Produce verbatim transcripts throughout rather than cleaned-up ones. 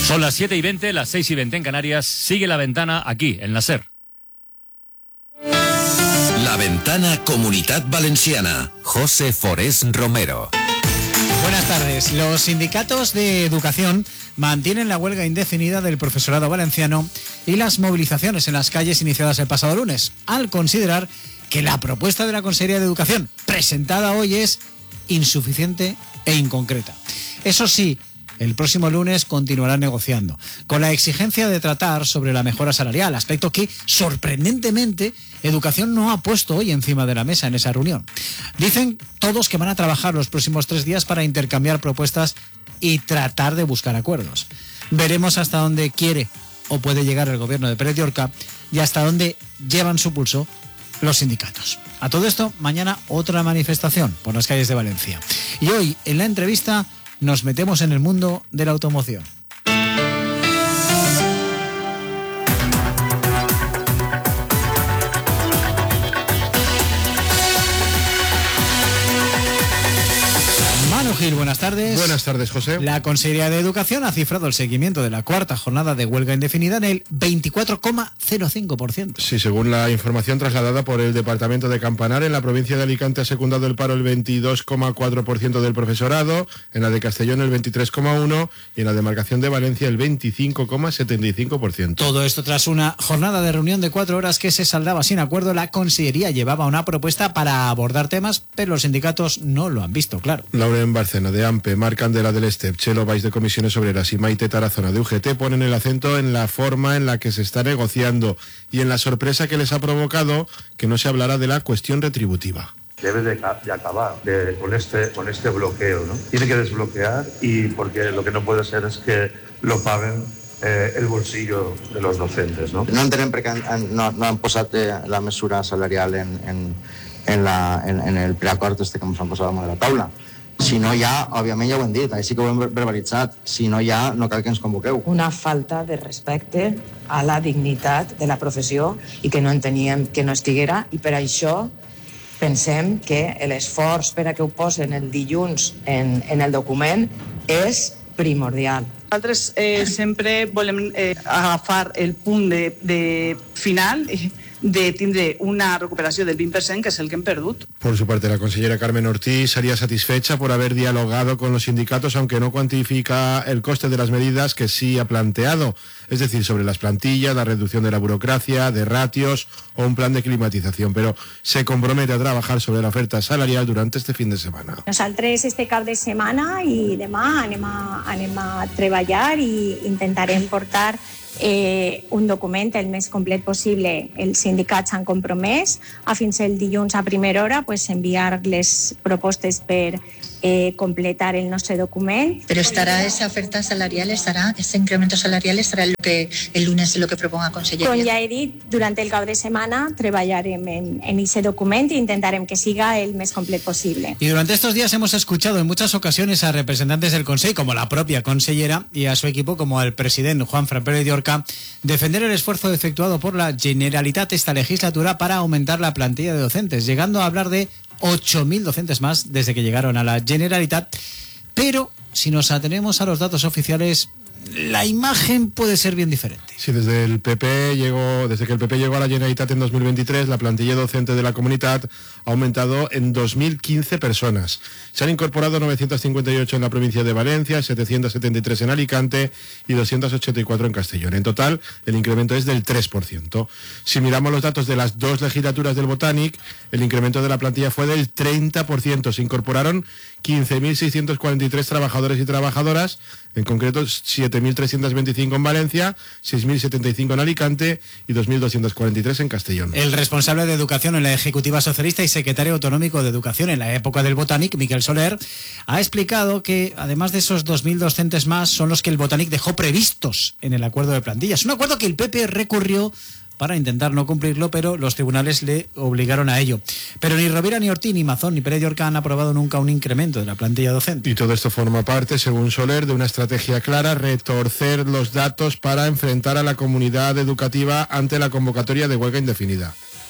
Son las siete y veinte, las seis y veinte en Canarias. Sigue La Ventana aquí, en la SER. La Ventana Comunitat Valenciana. José Forés Romero. Buenas tardes. Los sindicatos de educación mantienen la huelga indefinida del profesorado valenciano y las movilizaciones en las calles iniciadas el pasado lunes, al considerar que la propuesta de la Consejería de Educación presentada hoy es insuficiente e inconcreta. Eso sí, el próximo lunes continuarán negociando, con la exigencia de tratar sobre la mejora salarial, aspecto que, sorprendentemente, Educación no ha puesto hoy encima de la mesa en esa reunión. Dicen todos que van a trabajar los próximos tres días para intercambiar propuestas y tratar de buscar acuerdos. Veremos hasta dónde quiere o puede llegar el gobierno de Pérez Llorca y hasta dónde llevan su pulso los sindicatos. A todo esto, mañana otra manifestación por las calles de Valencia. Y hoy, en la entrevista, nos metemos en el mundo de la automoción. Manu Gil, buenas tardes. Buenas tardes, José. La Consejería de Educación ha cifrado el seguimiento de la cuarta jornada de huelga indefinida en el veinticuatro coma cero cinco por ciento. Sí, según la información trasladada por el Departamento de Campanar, en la provincia de Alicante ha secundado el paro el veintidós coma cuatro por ciento del profesorado, en la de Castellón el veintitrés coma uno por ciento y en la demarcación de Valencia el veinticinco coma setenta y cinco por ciento. Todo esto tras una jornada de reunión de cuatro horas que se saldaba sin acuerdo. La Consejería llevaba una propuesta para abordar temas, pero los sindicatos no lo han visto claro. Lauren Barcena de AMPE, Marc Candela del Estep, Chelo Valls de Comisiones Obreras y Maite Tarazona de U G T ponen el acento en la forma en la que se está negociando y en la sorpresa que les ha provocado que no se hablara de la cuestión retributiva. Debe de, de acabar de, con, este, con este bloqueo, ¿no? Tiene que desbloquear, y porque lo que no puede ser es que lo paguen eh, el bolsillo de los docentes, ¿no? No entenem perquè han, no, no han posat la mesura salarial en, en, en, la, en, en el preacord este que ens han posat damunt de la taula. Si no hi ha, òbviament ja ho hem dit, així que ho hem verbalitzat, si no hi ha, no cal que ens convoqueu. Una falta de respecte a la dignitat de la professió i que no enteníem que no estiguera, i per això pensem que l'esforç per a que ho posen el dilluns en, en el document és primordial. Nosaltres eh, sempre volem eh, agafar el punt de, de final de tindre una recuperació del veinte por ciento, que es el que hem perdut. Por su parte, la consellera Carmen Ortiz sería satisfecha por haber dialogado con los sindicatos, aunque no cuantifica el coste de las medidas que sí ha planteado, es decir, sobre las plantillas, la reducción de la burocracia, de ratios o un plan de climatización, pero se compromete a trabajar sobre la oferta salarial durante este fin de semana. Nosaltres este cap de setmana i demà anem a, anem a treballar i intentarem portar Eh, un document el més complet possible. Els sindicats s'han compromès a fins el dilluns a primera hora pues, enviar les propostes per eh, completar el nostre document. Pero estará esa oferta salarial, estará ese incremento salarial, estará lo que el lunes lo que proponga Conselleria. Com ja he dit, durant el cap de setmana treballarem en, en ese document e intentarem que siga el més complet possible. Y durante estos días hemos escuchado en muchas ocasiones a representantes del Consejo, como la propia consellera, y a su equipo, como al presidente Juanfran Pérez Llorca, defender el esfuerzo efectuado por la Generalitat esta legislatura para aumentar la plantilla de docentes, llegando a hablar de ocho mil docentes más desde que llegaron a la Generalitat. Pero si nos atenemos a los datos oficiales, la imagen puede ser bien diferente. Sí, desde el P P llegó, desde que el P P llegó a la Generalitat en dos mil veintitrés, la plantilla docente de la comunitat ha aumentado en dos mil quince personas. Se han incorporado novecientos cincuenta y ocho en la provincia de Valencia, setecientos setenta y tres en Alicante y doscientos ochenta y cuatro en Castellón. En total, el incremento es del tres por ciento. Si miramos los datos de las dos legislaturas del Botànic, el incremento de la plantilla fue del treinta por ciento. Se incorporaron quince mil seiscientos cuarenta y tres trabajadores y trabajadoras, en concreto siete mil trescientos veinticinco en Valencia, seis mil setenta y cinco en Alicante y dos mil doscientos cuarenta y tres en Castellón. El responsable de Educación en la Ejecutiva Socialista y secretario autonómico de Educación en la época del Botànic, Miquel Soler, ha explicado que además de esos dos mil docentes más son los que el Botànic dejó previstos en el acuerdo de plantillas. Un acuerdo que el P P recurrió para intentar no cumplirlo, pero los tribunales le obligaron a ello. Pero ni Rovira, ni Ortiz, ni Mazón, ni Pérez Llorca han aprobado nunca un incremento de la plantilla docente. Y todo esto forma parte, según Soler, de una estrategia clara: retorcer los datos para enfrentar a la comunidad educativa ante la convocatoria de huelga indefinida.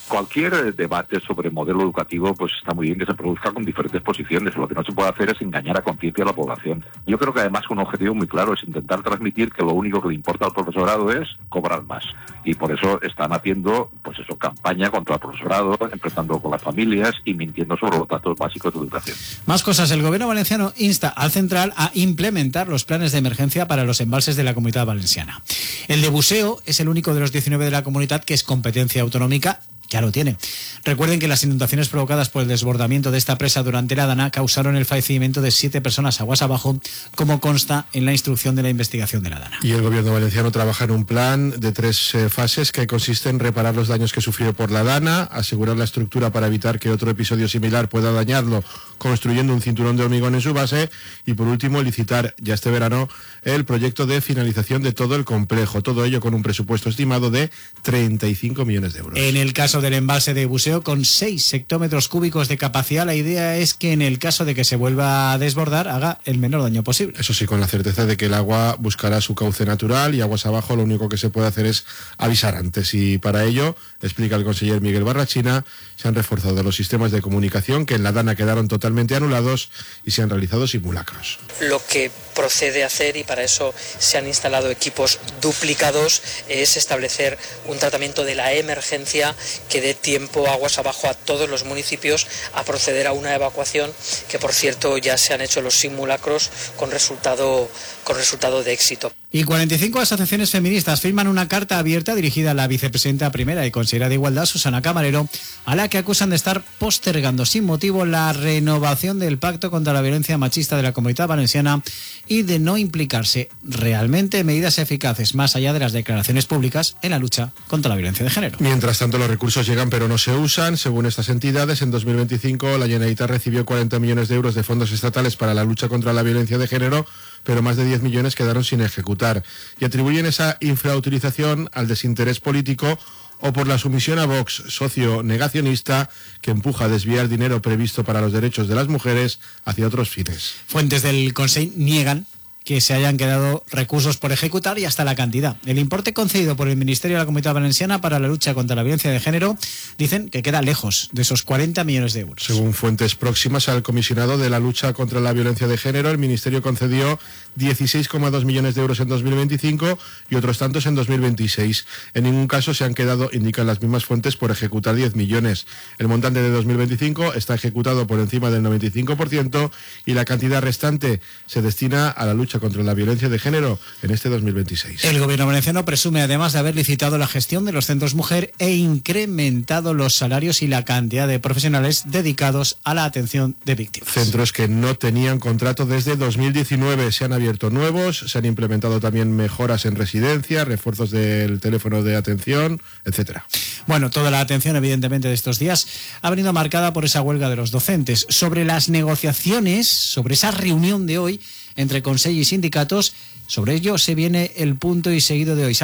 Cualquier debate sobre modelo educativo pues está muy bien que se produzca con diferentes posiciones. Lo que no se puede hacer es engañar a conciencia a la población. Yo creo que además un objetivo muy claro es intentar transmitir que lo único que le importa al profesorado es cobrar más. Y por eso están haciendo pues eso, campaña contra el profesorado, empezando con las familias y mintiendo sobre los datos básicos de educación. Más cosas. El gobierno valenciano insta al Central a implementar los planes de emergencia para los embalses de la Comunitat Valenciana. El de buceo es el único de los diecinueve de la comunidad que es competencia autonómica. Ya lo tiene. Recuerden que las inundaciones provocadas por el desbordamiento de esta presa durante la Dana causaron el fallecimiento de siete personas aguas abajo, como consta en la instrucción de la investigación de la Dana. Y el gobierno valenciano trabaja en un plan de tres eh, fases que consiste en reparar los daños que sufrió por la Dana, asegurar la estructura para evitar que otro episodio similar pueda dañarlo, construyendo un cinturón de hormigón en su base, y por último licitar ya este verano el proyecto de finalización de todo el complejo, todo ello con un presupuesto estimado de treinta y cinco millones de euros. En el caso del embalse de buceo, con seis hectómetros cúbicos de capacidad, la idea es que en el caso de que se vuelva a desbordar haga el menor daño posible. Eso sí, con la certeza de que el agua buscará su cauce natural, y aguas abajo lo único que se puede hacer es avisar antes, y para ello, explica el conseller Miguel Barrachina, se han reforzado los sistemas de comunicación que en la Dana quedaron totalmente anulados y se han realizado simulacros. Lo que procede a hacer, y para eso se han instalado equipos duplicados, es establecer un tratamiento de la emergencia que dé tiempo aguas abajo a todos los municipios a proceder a una evacuación, que por cierto ya se han hecho los simulacros con resultado, con resultado de éxito. Y cuarenta y cinco asociaciones feministas firman una carta abierta dirigida a la vicepresidenta primera y consejera de Igualdad, Susana Camarero, a la que acusan de estar postergando sin motivo la renovación del Pacto contra la Violencia Machista de la Comunitat Valenciana y de no implicarse realmente en medidas eficaces, más allá de las declaraciones públicas, en la lucha contra la violencia de género. Mientras tanto, los recursos llegan pero no se usan. Según estas entidades, en dos mil veinticinco la Generalitat recibió cuarenta millones de euros de fondos estatales para la lucha contra la violencia de género, pero más de diez millones quedaron sin ejecutar, y atribuyen esa infrautilización al desinterés político o por la sumisión a Vox, socio negacionista que empuja a desviar dinero previsto para los derechos de las mujeres hacia otros fines. Fuentes del Consell niegan que se hayan quedado recursos por ejecutar y hasta la cantidad. El importe concedido por el Ministerio de la Comunitat Valenciana para la lucha contra la violencia de género dicen que queda lejos de esos cuarenta millones de euros. Según fuentes próximas al comisionado de la lucha contra la violencia de género, el Ministerio concedió dieciséis coma dos millones de euros en dos mil veinticinco y otros tantos en dos mil veintiséis. En ningún caso se han quedado, indican las mismas fuentes, por ejecutar diez millones. El montante de dos mil veinticinco está ejecutado por encima del noventa y cinco por ciento y la cantidad restante se destina a la lucha contra la violencia de género en este dos mil veintiséis. El gobierno valenciano presume además de haber licitado la gestión de los centros mujer e incrementado los salarios y la cantidad de profesionales dedicados a la atención de víctimas. Centros que no tenían contrato desde dos mil diecinueve, se han abierto nuevos, se han implementado también mejoras en residencia, refuerzos del teléfono de atención, etcétera. Bueno, toda la atención evidentemente de estos días ha venido marcada por esa huelga de los docentes. Sobre las negociaciones, sobre esa reunión de hoy entre Consell y sindicatos, sobre ello se viene el punto y seguido de hoy.